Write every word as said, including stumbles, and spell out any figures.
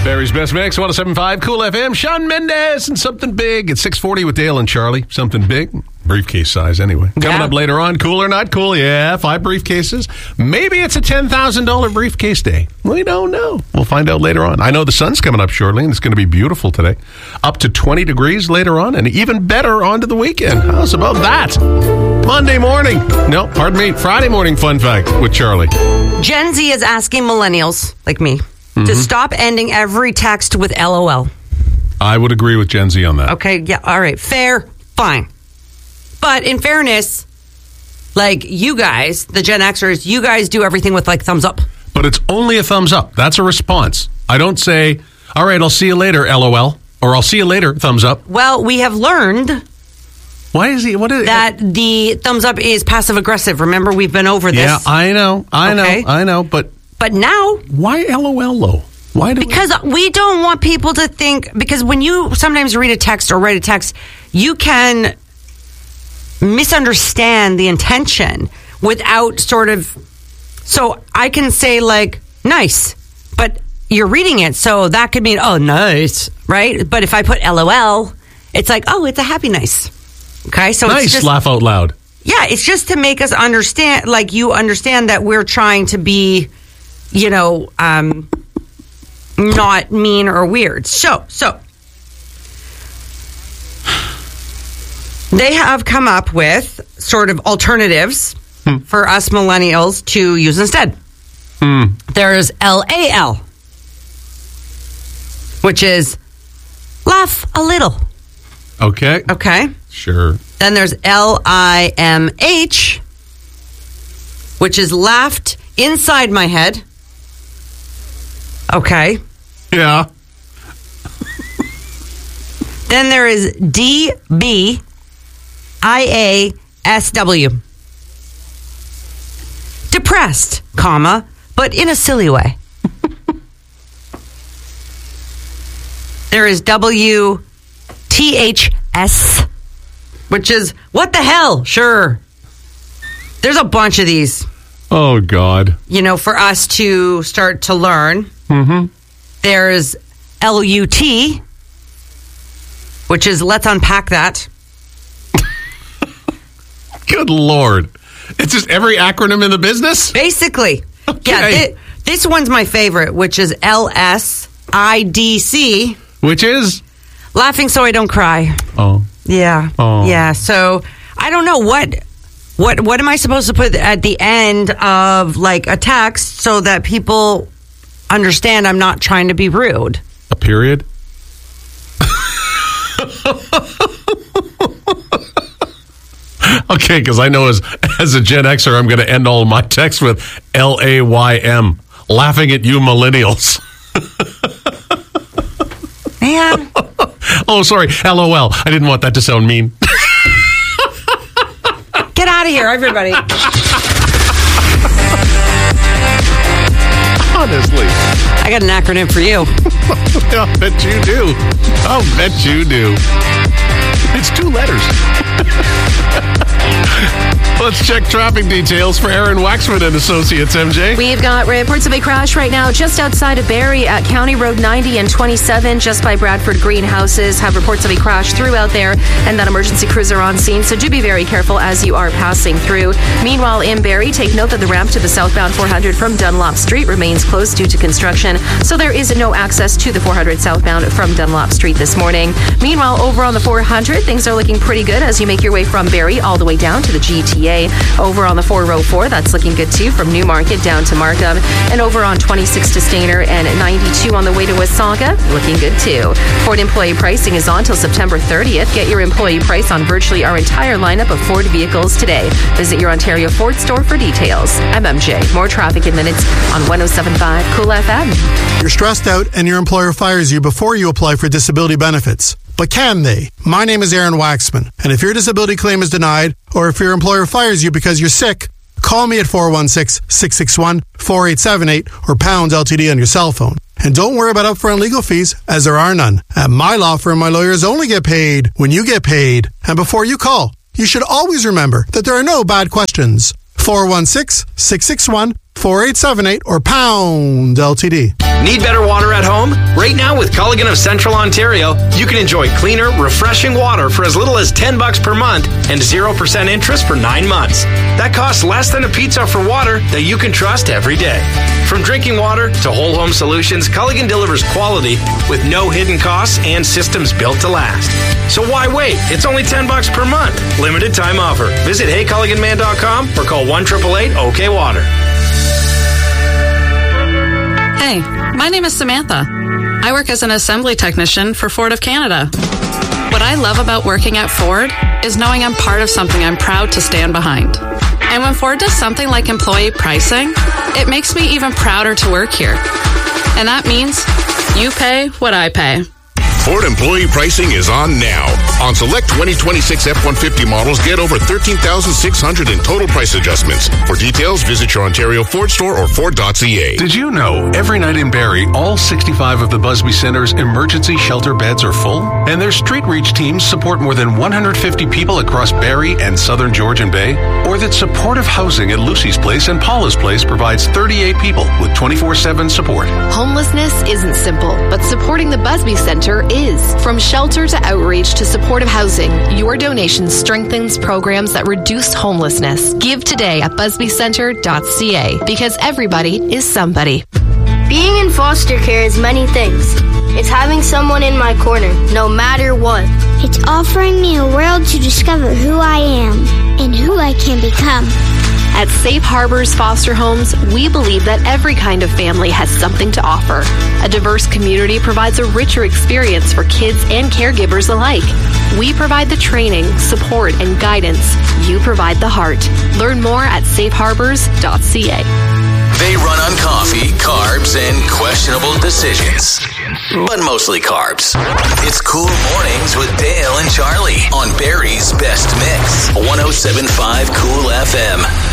Barry's Best Mix, one oh seven point five, Cool F M. Shawn Mendes and Something Big at six forty with Dale and Charlie. Something big, briefcase size anyway. Coming Yeah. up later on, cool or not cool? Yeah, five briefcases. Maybe it's a ten thousand dollars briefcase day. We don't know. We'll find out later on. I know the sun's coming up shortly, and it's going to be beautiful today. Up to twenty degrees later on, and even better onto the weekend. How's about that? Monday morning. No, pardon me. Friday morning fun fact with Charlie. Gen Z is asking millennials, like me, Mm-hmm. to stop ending every text with L O L. I would agree with Gen Z on that. Okay, yeah, all right, fair, fine. But in fairness, like you guys, the Gen Xers, you guys do everything with like thumbs up. But it's only a thumbs up. That's a response. I don't say, all right, I'll see you later, L O L, or I'll see you later, thumbs up. Well, we have learned Why is he? What is that the thumbs up is passive aggressive. Remember, we've been over this. Yeah, I know, I Okay. know, I know. But But now, why L O L though? Why do because we don't want people to think, because when you sometimes read a text or write a text, you can misunderstand the intention without sort of, so I can say like, nice, but you're reading it, so that could mean, oh, nice, right? But if I put L O L, it's like, oh, it's a happy nice. Okay, so nice? it's just, Laugh out loud. yeah, it's just to make us understand, like you understand that we're trying to be, you know, um, not mean or weird. So, so they have come up with sort of alternatives hmm. for us millennials to use instead. Hmm. There's L A L, which is laugh a little. Okay. Okay. Sure. Then there's L I M H, which is laughed inside my head. Okay. Yeah. Then there is D B I A S W. Depressed, comma, but in a silly way. There is W T H S, which is what the hell? Sure. There's a bunch of these, Oh God. you know, for us to start to learn. Mm-hmm. There's L U T, which is let's unpack that. Good Lord. It's just every acronym in the business? Basically. Okay. Yeah, thi- this one's my favorite, which is L S I D C, Which is? laughing so I don't cry. Oh. Yeah. Oh. Yeah, so I don't know what what what am I supposed to put at the end of like a text so that people understand I'm not trying to be rude. A period? Okay, because I know as as a Gen Xer, I'm going to end all of my texts with L A Y M. Laughing at you millennials. Man. Oh, sorry. L O L. I didn't want that to sound mean. Get out of here, everybody. Honestly. I got an acronym for you. I'll bet you do. I'll bet you do. It's two letters. Let's check traffic details for Aaron Waxman and Associates, M J. We've got reports of a crash right now just outside of Barrie at County Road ninety and twenty-seven, just by Bradford Greenhouses. Have reports of a crash throughout there and that emergency crews are on scene, so do be very careful as you are passing through. Meanwhile, in Barrie, take note that the ramp to the southbound four hundred from Dunlop Street remains closed due to construction, so there is no access to the four hundred southbound from Dunlop Street this morning. Meanwhile, over on the four hundred, things are looking pretty good as you make your way from Barrie all the way down to the G T A. Over on the four oh four, that's looking good too, from Newmarket down to Markham. And over on twenty-six to Stainer and ninety-two on the way to Wasaga, looking good too. Ford employee pricing is on till September thirtieth. Get your employee price on virtually our entire lineup of Ford vehicles today. Visit your Ontario Ford store for details. I'm M J. More traffic in minutes on one oh seven point five Cool F M. You're stressed out and your employer fires you before you apply for disability benefits. But can they? My name is Aaron Waxman, and if your disability claim is denied, or if your employer fires you because you're sick, call me at four one six, six six one, four eight seven eight or pound L T D on your cell phone. And don't worry about upfront legal fees, as there are none. At my law firm, my lawyers only get paid when you get paid. And before you call, you should always remember that there are no bad questions. four one six, six six one, four eight seven eight or pound L T D. Need better water at home? Right now with Culligan of Central Ontario, you can enjoy cleaner, refreshing water for as little as ten bucks per month and zero percent interest for nine months. That costs less than a pizza for water that you can trust every day. From drinking water to whole home solutions, Culligan delivers quality with no hidden costs and systems built to last. So why wait? It's only ten bucks per month. Limited time offer. Visit hey culligan man dot com or call one eight eight eight OK Water. Hey, my name is Samantha. I work as an assembly technician for Ford of Canada. What I love about working at Ford is knowing I'm part of something I'm proud to stand behind. And when Ford does something like employee pricing, it makes me even prouder to work here. And that means you pay what I pay. Ford employee pricing is on now. On select twenty twenty-six F one fifty models, get over thirteen thousand six hundred in total price adjustments. For details, visit your Ontario Ford store or Ford dot C A. Did you know every night in Barrie, all sixty-five of the Busby Center's emergency shelter beds are full? And their street reach teams support more than one hundred fifty people across Barrie and southern Georgian Bay? Or that supportive housing at Lucy's Place and Paula's Place provides thirty-eight people with twenty-four seven support? Homelessness isn't simple, but supporting the Busby Center is. From shelter to outreach to supportive housing, your donation strengthens programs that reduce homelessness. Give today at busby center dot c a because everybody is somebody. Being in foster care is many things. It's having someone in my corner, no matter what. It's offering me a world to discover who I am and who I can become. At Safe Harbors Foster Homes, we believe that every kind of family has something to offer. A diverse community provides a richer experience for kids and caregivers alike. We provide the training, support, and guidance. You provide the heart. Learn more at safe harbors dot c a. They run on coffee, carbs, and questionable decisions. But mostly carbs. It's Cool Mornings with Dale and Charlie on Barrie's Best Mix. one oh seven point five Cool F M.